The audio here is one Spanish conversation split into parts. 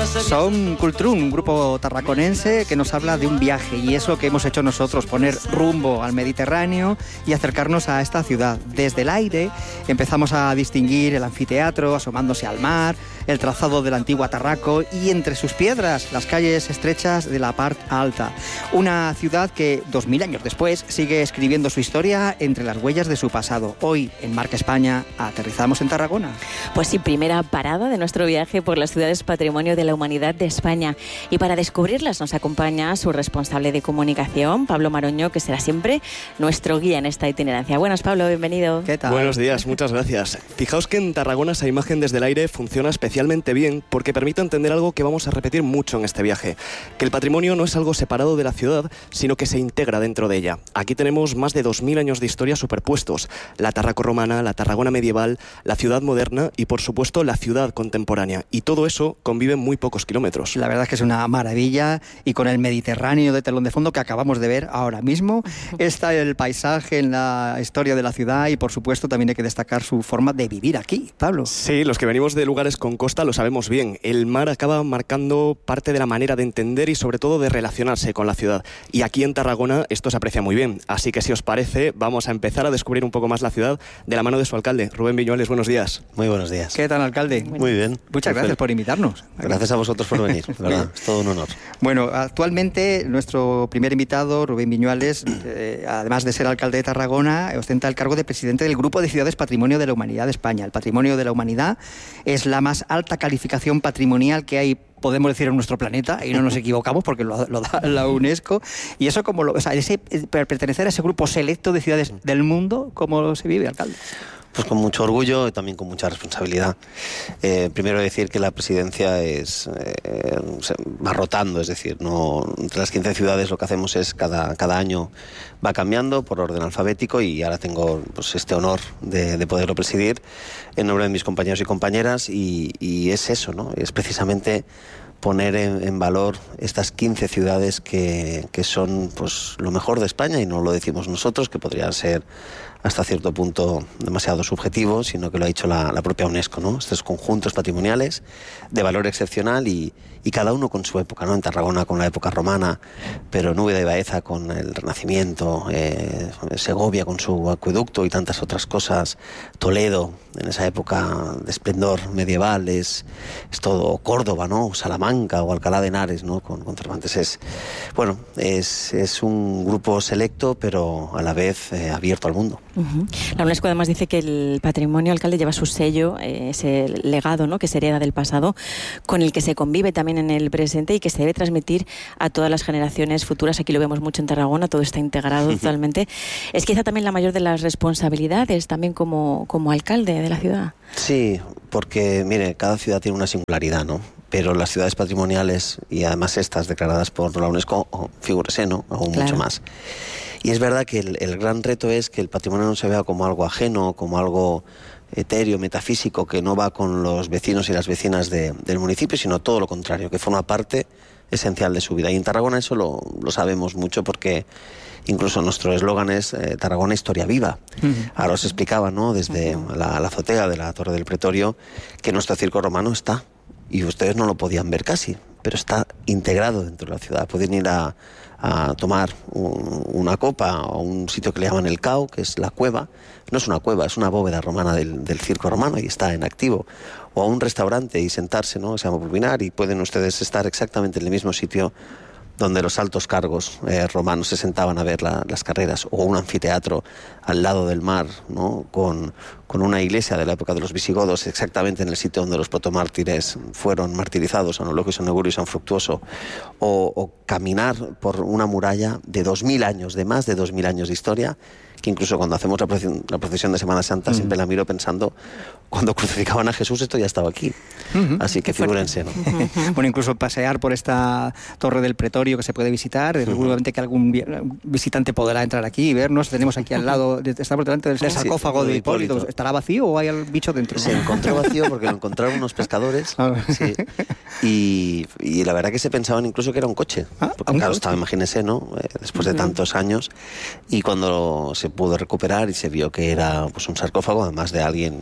Son Cultrún, un grupo tarraconense que nos habla de un viaje, y es lo que hemos hecho nosotros, poner rumbo al Mediterráneo y acercarnos a esta ciudad. Desde el aire empezamos a distinguir el anfiteatro asomándose al mar, el trazado de la antigua Tarraco y entre sus piedras las calles estrechas de la parte alta. Una ciudad que 2000 años después sigue escribiendo su historia entre las huellas de su pasado. Hoy en Marca España aterrizamos en Tarragona. Pues sí, primera parada de nuestro viaje por las ciudades Patrimonio de la Humanidad de España. Y para descubrirlas nos acompaña su responsable de comunicación, Pablo Maroño, que será siempre nuestro guía en esta itinerancia. Buenas, Pablo, bienvenido. ¿Qué tal? Buenos días, muchas gracias. Fijaos que en Tarragona esa imagen desde el aire funciona especialmente bien porque permite entender algo que vamos a repetir mucho en este viaje, que el patrimonio no es algo separado de la ciudad, sino que se integra dentro de ella. Aquí tenemos más de 2000 años de historia superpuestos: la Tarraco romana, la Tarragona medieval, la ciudad moderna y, por supuesto, la ciudad contemporánea. Y todo eso convive en muy pocos kilómetros. La verdad es que es una maravilla, y con el Mediterráneo de telón de fondo que acabamos de ver ahora mismo, está el paisaje en la historia de la ciudad, y por supuesto también hay que destacar su forma de vivir aquí, Pablo. Sí, los que venimos de lugares con costa lo sabemos bien. El mar acaba marcando parte de la manera de entender y sobre todo de relacionarse con la ciudad. Y aquí en Tarragona esto se aprecia muy bien. Así que si os parece, vamos a empezar a descubrir un poco más la ciudad de la mano de su alcalde, Rubén Viñuales. Buenos días. Muy buenos días. ¿Qué tal, alcalde? Muy bien. Muchas gracias por invitarnos. Gracias a vosotros por venir, ¿verdad? Es todo un honor. Bueno, actualmente nuestro primer invitado, Rubén Viñuales, además de ser alcalde de Tarragona, ostenta el cargo de presidente del Grupo de Ciudades Patrimonio de la Humanidad de España. El Patrimonio de la Humanidad es la más alta calificación patrimonial que hay, podemos decir, en nuestro planeta, y no nos equivocamos porque lo da la UNESCO. Y eso, pertenecer a ese grupo selecto de ciudades del mundo, ¿cómo se vive, alcalde? Pues con mucho orgullo y también con mucha responsabilidad. Primero decir que la presidencia va rotando, es decir, no, entre las 15 ciudades lo que hacemos es cada año va cambiando por orden alfabético, y ahora tengo pues este honor de poderlo presidir en nombre de mis compañeros y compañeras, y es eso, ¿no? Es precisamente poner en valor estas 15 ciudades que son pues lo mejor de España, y no lo decimos nosotros, que podría ser hasta cierto punto demasiado subjetivo, sino que lo ha dicho la propia UNESCO, ¿no? Estos conjuntos patrimoniales de valor excepcional, y cada uno con su época, ¿no? En Tarragona con la época romana, pero en Úbeda y Baeza con el Renacimiento, Segovia con su acueducto y tantas otras cosas, Toledo en esa época de esplendor medieval, es todo Córdoba, ¿no? Salamanca o Alcalá de Henares, ¿no? Con Cervantes. Es un grupo selecto, pero a la vez abierto al mundo. Uh-huh. La UNESCO además dice que el patrimonio, alcalde, lleva su sello, ese legado, ¿no?, que se hereda del pasado, con el que se convive también en el presente y que se debe transmitir a todas las generaciones futuras. Aquí lo vemos mucho en Tarragona, todo está integrado totalmente. Es quizá también la mayor de las responsabilidades también como alcalde de la ciudad. Sí, porque mire, cada ciudad tiene una singularidad, ¿no? Pero las ciudades patrimoniales, y además estas declaradas por la UNESCO, figúrese, ¿no? Aún claro. Mucho más. Y es verdad que el gran reto es que el patrimonio no se vea como algo ajeno, como algo etéreo, metafísico, que no va con los vecinos y las vecinas del municipio, sino todo lo contrario, que forma parte esencial de su vida. Y en Tarragona eso lo sabemos mucho, porque incluso nuestro eslogan es Tarragona, historia viva. Ahora os explicaba, ¿no?, desde la azotea de la Torre del Pretorio, que nuestro circo romano está, y ustedes no lo podían ver casi, pero está integrado dentro de la ciudad. Pueden ir a tomar una copa a un sitio que le llaman el Cao, que es la cueva. No es una cueva, es una bóveda romana del circo romano, y está en activo. O a un restaurante y sentarse, ¿no?, se llama Pulpinar, y pueden ustedes estar exactamente en el mismo sitio donde los altos cargos romanos se sentaban a ver las carreras, o un anfiteatro al lado del mar, ¿no?, con una iglesia de la época de los visigodos, exactamente en el sitio donde los protomártires fueron martirizados, San Eulogio, San Egurio y San Fructuoso, o caminar por una muralla de 2000 años, de más de 2000 años de historia, que incluso cuando hacemos la procesión de Semana Santa siempre la miro pensando, cuando crucificaban a Jesús esto ya estaba aquí. Así que figúrense, ¿no? Bueno, incluso pasear por esta Torre del Pretorio que se puede visitar, seguramente que algún visitante podrá entrar aquí y vernos. Tenemos aquí al lado, está por delante del sarcófago de Hipólito. ¿Estará vacío o hay el bicho dentro? Se encontró vacío porque lo encontraron unos pescadores. Sí. Y la verdad que se pensaban incluso que era un coche. Porque claro, estaba, imagínense, ¿no? Después de tantos años. Y cuando se pudo recuperar y se vio que era pues un sarcófago, además de alguien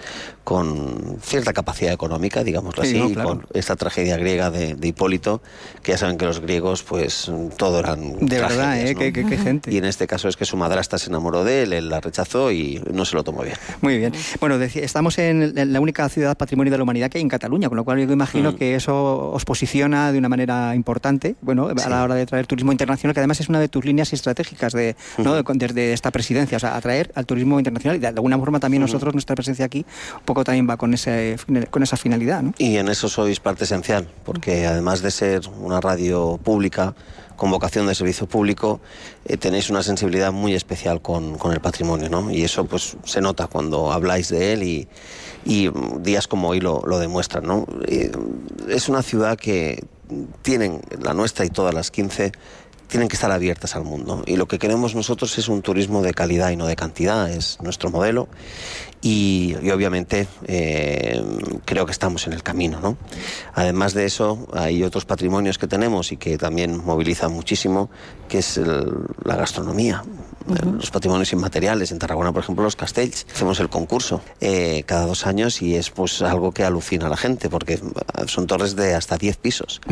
con cierta capacidad económica, digámoslo así, no, claro. con esta tragedia griega de Hipólito, que ya saben que los griegos pues todo eran de verdad, tragedias, ¿no? qué gente. Y en este caso es que su madrastra se enamoró de él la rechazó y no se lo tomó bien. Muy bien. Bueno, estamos en la única ciudad patrimonio de la humanidad que hay en Cataluña, con lo cual yo imagino que eso os posiciona de una manera importante, bueno, a la hora de traer turismo internacional, que además es una de tus líneas estratégicas ¿no? Desde esta presidencia, o sea, atraer al turismo internacional, y de alguna forma también nosotros, nuestra presencia aquí, un poco también va con esa finalidad, ¿no? Y en eso sois parte esencial, porque además de ser una radio pública, con vocación de servicio público, tenéis una sensibilidad muy especial con el patrimonio, ¿no? Y eso pues se nota cuando habláis de él y días como hoy lo demuestran, ¿no? Es una ciudad que tienen, la nuestra y todas las 15, tienen que estar abiertas al mundo. Y lo que queremos nosotros es un turismo de calidad y no de cantidad, es nuestro modelo. Y obviamente creo que estamos en el camino, ¿no? Además de eso, hay otros patrimonios que tenemos y que también movilizan muchísimo, que es la gastronomía, los patrimonios inmateriales. En Tarragona, por ejemplo, los castells. Hacemos el concurso cada 2 años y es pues algo que alucina a la gente, porque son torres de hasta 10 pisos.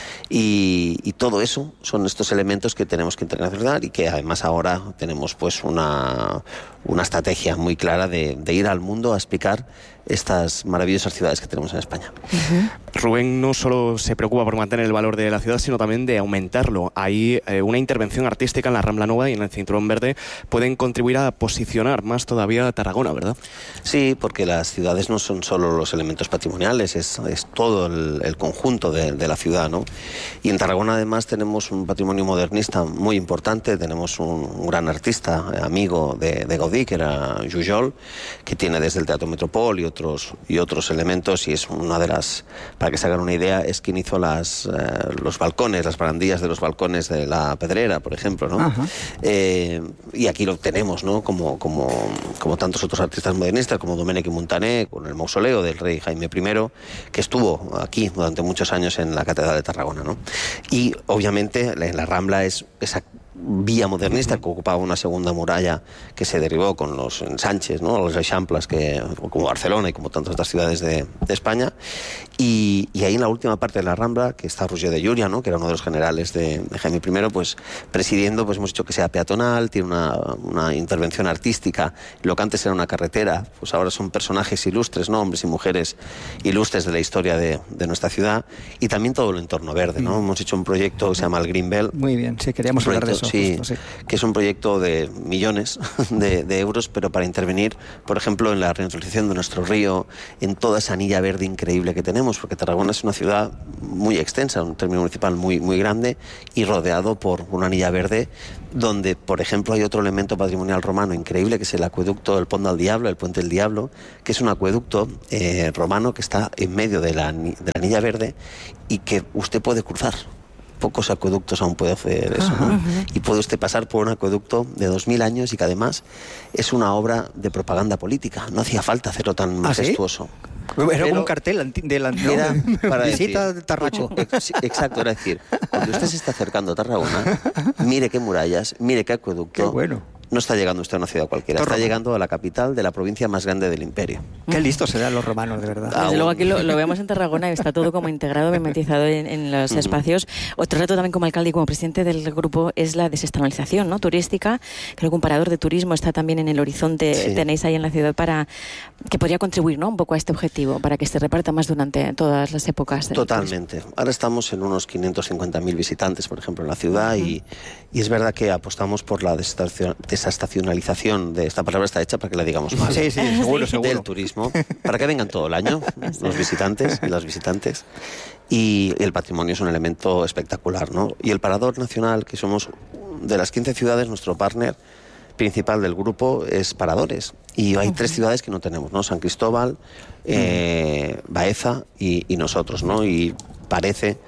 Y todo eso son estos elementos que tenemos que internacionalizar y que además ahora tenemos pues una estrategia muy clara de ir al mundo a explicar estas maravillosas ciudades que tenemos en España. Rubén no solo se preocupa por mantener el valor de la ciudad, sino también de aumentarlo. Hay una intervención artística en la Rambla Nueva y en el Cinturón Verde pueden contribuir a posicionar más todavía a Tarragona, ¿verdad? Sí, porque las ciudades no son solo los elementos patrimoniales, es todo el conjunto de la ciudad, ¿no? Y en Tarragona además tenemos un patrimonio modernista muy importante, tenemos un gran artista, amigo de Gaudí, que era Jujol, que tiene desde el Teatro Metropol y otros elementos, y es una de las, para que se hagan una idea, es quien hizo los balcones, las barandillas de los balcones de la Pedrera, por ejemplo, ¿no? Y aquí lo tenemos, ¿no? Como tantos otros artistas modernistas, como Domènech i Montaner, con el mausoleo del rey Jaime I, que estuvo aquí durante muchos años en la Catedral de Tarragona, ¿no? Y obviamente en la Rambla es esa vía modernista que ocupaba una segunda muralla que se derribó con los ensanches, ¿no? Los eixamples, como Barcelona y como tantas otras ciudades de España. Y ahí en la última parte de la Rambla, que está Roger de Llúria, ¿no? Que era uno de los generales de Jaime I, pues presidiendo, pues hemos hecho que sea peatonal, tiene una intervención artística. Lo que antes era una carretera, pues ahora son personajes ilustres, ¿no? Hombres y mujeres ilustres de la historia de nuestra ciudad, y también todo el entorno verde, ¿no? Hemos hecho un proyecto que se llama el Green Belt. Muy bien, sí, queríamos hablar de eso. Sí, que es un proyecto de millones de euros, pero para intervenir, por ejemplo, en la reintroducción de nuestro río, en toda esa anilla verde increíble que tenemos, porque Tarragona es una ciudad muy extensa, un término municipal muy, muy grande y rodeado por una anilla verde donde, por ejemplo, hay otro elemento patrimonial romano increíble, que es el acueducto del Pont del Diablo, el Puente del Diablo, que es un acueducto romano que está en medio de la anilla verde y que usted puede cruzar. Pocos acueductos aún puede hacer eso, ¿no? Y puede usted pasar por un acueducto de 2000 años y que además es una obra de propaganda política. No hacía falta hacerlo tan majestuoso. Era como un cartel de la para visita decir, de Tarraco. Exacto, era decir, cuando usted se está acercando a Tarragona, mire qué murallas, mire qué acueducto. Qué bueno. No está llegando usted a una ciudad cualquiera, está llegando a la capital de la provincia más grande del imperio. Qué listos serán los romanos, de verdad. Desde luego aquí lo vemos en Tarragona y está todo como integrado, mimetizado en los espacios. Otro reto también como alcalde y como presidente del grupo es la desestacionalización, ¿no? Turística. Creo que un parador de turismo está también en el horizonte, tenéis ahí en la ciudad, para que podría contribuir, ¿no? Un poco a este objetivo, para que se reparta más durante todas las épocas. Totalmente. Ahora estamos en unos 550.000 visitantes, por ejemplo, en la ciudad y es verdad que apostamos por la desestacionalización de esta palabra, está hecha para que la digamos mal. Sí, seguro. Del turismo, para que vengan todo el año los visitantes y las visitantes. Y el patrimonio es un elemento espectacular, ¿no? Y el Parador Nacional, que somos de las 15 ciudades, nuestro partner principal del grupo es Paradores. Y hay 3 ciudades que no tenemos, ¿no? San Cristóbal, Baeza y nosotros, ¿no? Y parece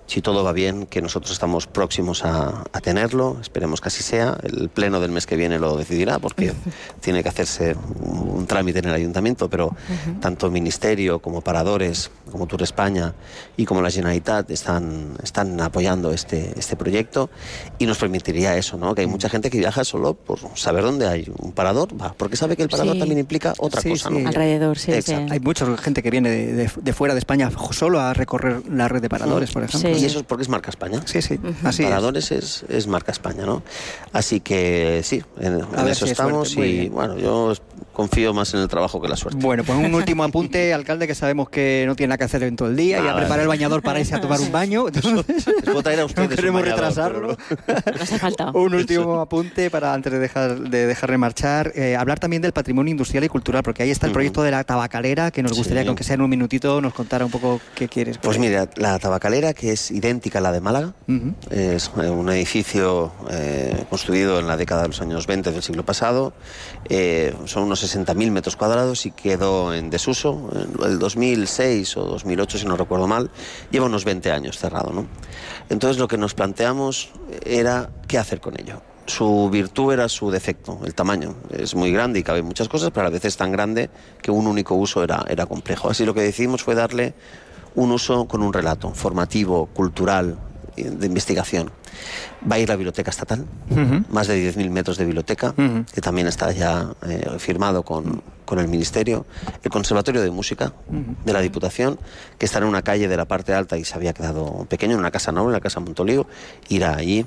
si todo va bien, que nosotros estamos próximos a tenerlo, esperemos que así sea. El pleno del mes que viene lo decidirá, porque tiene que hacerse un trámite en el ayuntamiento, pero tanto Ministerio como Paradores, como Tour España y como la Generalitat están apoyando este proyecto, y nos permitiría eso, ¿no? Que hay mucha gente que viaja solo por saber dónde hay un parador, porque sabe que el parador también implica otra cosa, ¿no? Alrededor, sí. Hay mucha gente que viene de fuera de España solo a recorrer la red de paradores, por ejemplo. Y eso es porque es marca España. Sí, así Paradores es marca España, ¿no? Así que sí, en eso estamos, y bueno, yo confío más en el trabajo que la suerte. Bueno, pues un último apunte, alcalde, que sabemos que no tiene nada que hacer en todo el día, y a preparar el bañador para irse a tomar un baño. Les puedo traer a ustedes, no queremos bañador, retrasarlo. No hace falta. Un último apunte para antes de dejarle marchar, hablar también del patrimonio industrial y cultural, porque ahí está el proyecto de la tabacalera, que nos gustaría que, aunque sea en un minutito, nos contara un poco qué quieres. Pues mira, la tabacalera, que es idéntica a la de Málaga, es un edificio construido en la década de los años 20 del siglo pasado, son unos 60.000 metros cuadrados y quedó en desuso en el 2006 o 2008, si no recuerdo mal. Lleva unos 20 años cerrado, ¿no? Entonces lo que nos planteamos era qué hacer con ello. Su virtud era su defecto, el tamaño. Es muy grande y cabe muchas cosas, pero a la vez es tan grande que un único uso era complejo. Así lo que decidimos fue darle un uso con un relato formativo, cultural, de investigación. Va a ir la Biblioteca Estatal, más de 10.000 metros de biblioteca, que también está ya firmado con el Ministerio. El Conservatorio de Música de la Diputación, que está en una calle de la parte alta y se había quedado pequeño, en una casa noble, la Casa Montolío, irá allí.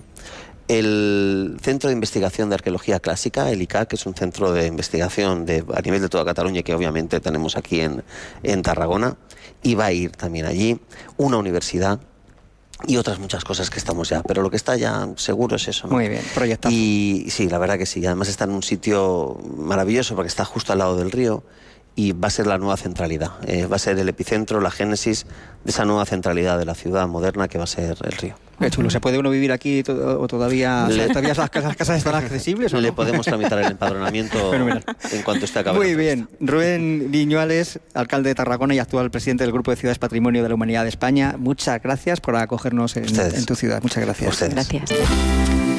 El Centro de Investigación de Arqueología Clásica, el ICAC, que es un centro de investigación a nivel de toda Cataluña, que obviamente tenemos aquí en Tarragona, y va a ir también allí. Una universidad y otras muchas cosas que estamos ya, pero lo que está ya seguro es eso, ¿no? Muy bien, proyectazo. Y sí, la verdad que sí, además está en un sitio maravilloso porque está justo al lado del río, y va a ser la nueva centralidad, va a ser el epicentro, la génesis de esa nueva centralidad de la ciudad moderna que va a ser el río. Qué chulo. ¿Se puede uno vivir aquí o todavía las casas están accesibles? ¿O no? Le podemos tramitar el empadronamiento en cuanto esté acabado. Muy bien. Rubén Viñuales, alcalde de Tarragona y actual presidente del Grupo de Ciudades Patrimonio de la Humanidad de España, muchas gracias por acogernos en tu ciudad. Muchas gracias. Ustedes. Gracias.